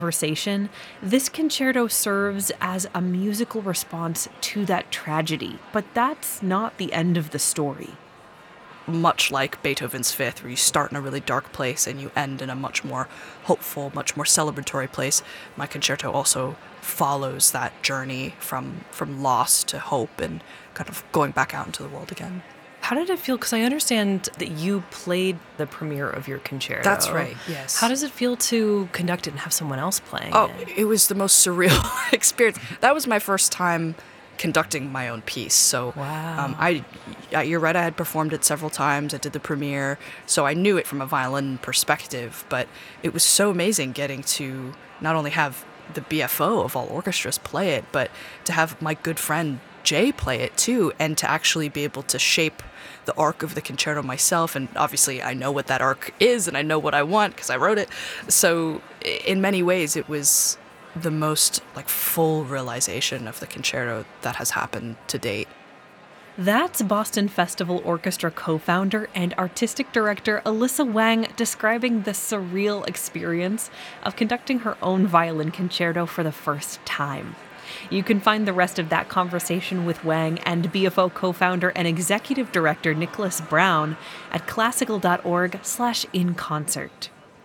conversation, this concerto serves as a musical response to that tragedy, but that's not the end of the story. Much like Beethoven's Fifth, where you start in a really dark place and you end in a much more hopeful, much more celebratory place, my concerto also follows that journey from loss to hope and kind of going back out into the world again. How did it feel? Because I understand that you played the premiere of your concerto. That's right, yes. How does it feel to conduct it and have someone else playing it? It was the most surreal experience. That was my first time conducting my own piece. So Wow. you're right, I had performed it several times. I did the premiere, so I knew it from a violin perspective, but it was so amazing getting to not only have the BFO of all orchestras play it, but to have my good friend Jay play it too, and to actually be able to shape the arc of the concerto myself. And obviously I know what that arc is and I know what I want because I wrote it. So in many ways it was the most full realization of the concerto that has happened to date. That's Boston Festival Orchestra co-founder and artistic director Alyssa Wang describing the surreal experience of conducting her own violin concerto for the first time. You can find the rest of that conversation with Wang and BFO co-founder and executive director Nicholas Brown at classical.org/inconcert.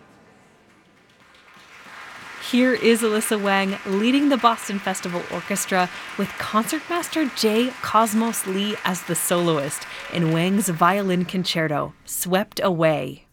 Here is Alyssa Wang leading the Boston Festival Orchestra with concertmaster J. Cosmos Lee as the soloist in Wang's violin concerto, Swept Away.